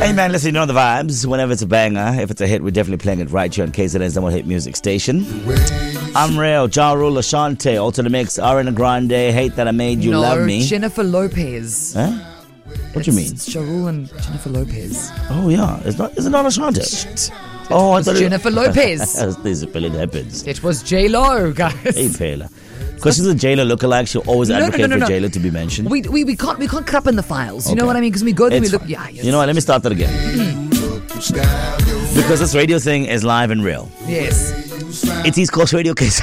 Hey man, listen, you know the vibes. Whenever it's a banger, if it's a hit, we're definitely playing it right here on KZN's number hit music station. I'm Real, Ja Rule, Ashanti, also the mix, Ariana Grande, Hate That I Made You Love Me. Jennifer Lopez. Huh? What do you mean? It's Ja Rule and Jennifer Lopez. Oh yeah, is it not Ashanti? Oh, I thought Jennifer Lopez. It was J-Lo, guys. Hey, Pela. Because she's a J-Lo lookalike, she'll always advocate for J-Lo to be mentioned. We can't crap in the files. You know what I mean? Because we go there, we look. Yeah. Yes. You know what? Let me start that again. Because this radio thing is live and real. Yes. It's East Coast Radio Case.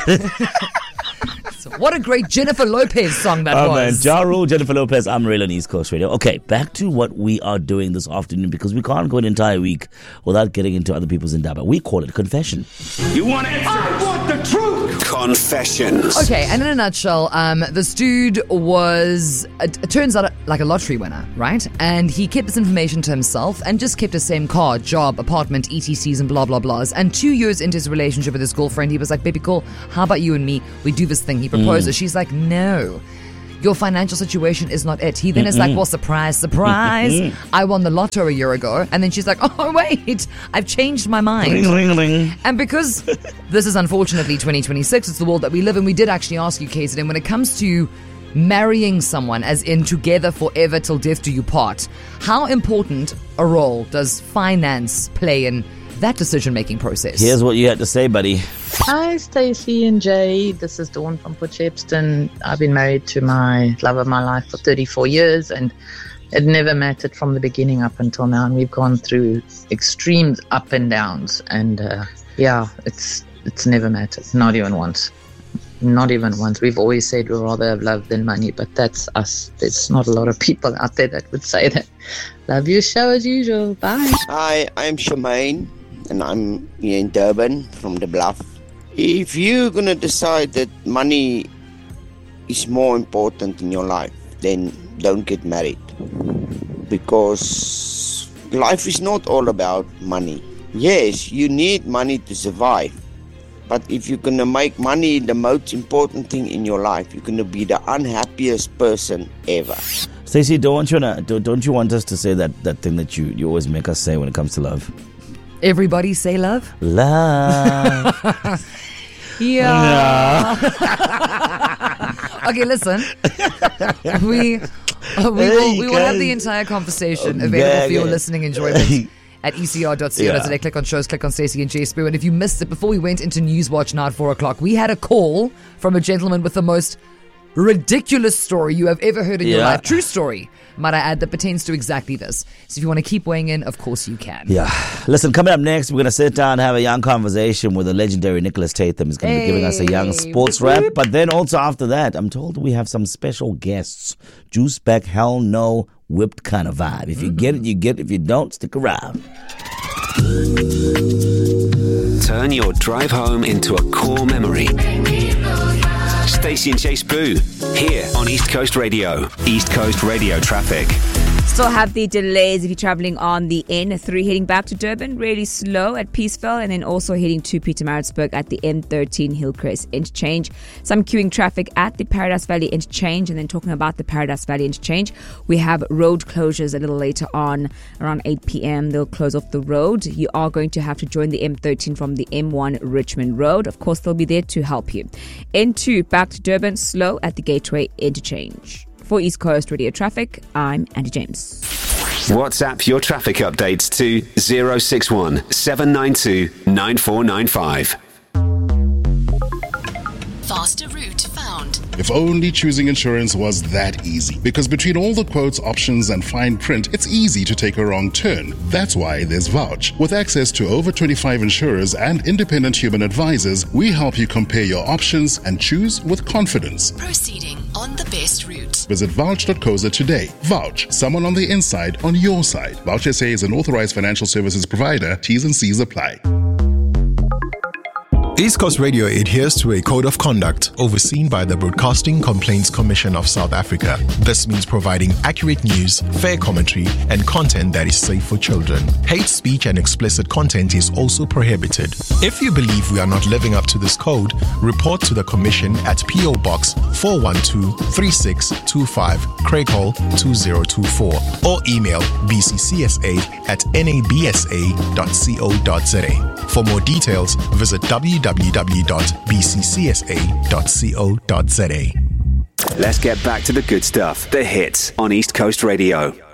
What a great Jennifer Lopez song that was. Man, Ja Rule, Jennifer Lopez, I'm Real on East Coast Radio. Okay, back to what we are doing this afternoon, because we can't go an entire week without getting into other people's indaba. We call it confession. You want answers? I want the truth. Confessions. Okay, and in a nutshell, this dude was, it turns out, like a lottery winner, right? And he kept this information to himself and just kept the same car, job, apartment, ETCs, and blah, blah, blahs. And 2 years into his relationship with his girlfriend, he was like, baby girl, how about you and me? We do this thing. He proposes. She's like, no, your financial situation is not it. He then is like, well, surprise, surprise. I won the lotto a year ago. And then she's like, oh, wait, I've changed my mind. Ring, ring, ring. And because this is unfortunately 2026, it's the world that we live in, we did actually ask you, KZN, when it comes to marrying someone, as in together forever till death do you part, how important a role does finance play in that decision-making process? Here's what you had to say, buddy. Hi, Stacey and Jay. This is Dawn from Potchefstroom. I've been married to my love of my life for 34 years, and it never mattered from the beginning up until now. And we've gone through extreme up and downs. And it's never mattered. Not even once. Not even once. We've always said we'd rather have love than money, but that's us. There's not a lot of people out there that would say that. Love your show as usual. Bye. Hi, I'm Shemaine, and I'm here in Durban from the Bluff. If you're going to decide that money is more important in your life, then don't get married. Because life is not all about money. Yes, you need money to survive. But if you're going to make money the most important thing in your life, you're going to be the unhappiest person ever. Stacey, don't you want us to say that thing that you always make us say when it comes to love? Everybody say love? Love. Yeah. Okay, listen. We will have the entire conversation available for your listening enjoyment at ecr.co.za. Click on shows, click on Stacey and Jay Spear. And if you missed it, before we went into Newswatch now at 4 o'clock, we had a call from a gentleman with the most ridiculous story you have ever heard in your life. True story, might I add, that pertains to exactly this. So if you want to keep weighing in, of course you can. Yeah. Listen, coming up next, we're going to sit down and have a young conversation with the legendary Nicholas Tatham. He's going to be giving us a young sports rap. But then also after that, I'm told we have some special guests. Juice back, hell no, whipped kind of vibe. If you get it, you get it. If you don't, stick around. Turn your drive home into a core memory. Stacey and Chase Boo, here on East Coast Radio. East Coast Radio traffic. Still have the delays if you're travelling on the N3 heading back to Durban, really slow at Peaceville, and then also heading to Pietermaritzburg at the M13 Hillcrest interchange. Some queuing traffic at the Paradise Valley interchange, and then talking about the Paradise Valley interchange, we have road closures a little later on, around 8 p.m. They'll close off the road. You are going to have to join the M13 from the M1 Richmond Road. Of course, they'll be there to help you. N2 back to Durban, slow at the Gateway interchange. For East Coast Radio Traffic, I'm Andy James. WhatsApp your traffic updates to 061 792 9495. Faster route found. If only choosing insurance was that easy. Because between all the quotes, options, and fine print, it's easy to take a wrong turn. That's why there's Vouch. With access to over 25 insurers and independent human advisors, we help you compare your options and choose with confidence. Proceeding on the best route. Visit vouch.co.za today. Vouch, someone on the inside on your side. Vouch SA is an authorized financial services provider. T's and C's apply. East Coast Radio adheres to a code of conduct overseen by the Broadcasting Complaints Commission of South Africa. This means providing accurate news, fair commentary, and content that is safe for children. Hate speech and explicit content is also prohibited. If you believe we are not living up to this code, report to the Commission at P.O. Box 412-3625, Craighall 2024, or email bccsa@nabsa.co.za. For more details, visit www.bccsa.co.za. Let's get back to the good stuff. The hits on East Coast Radio.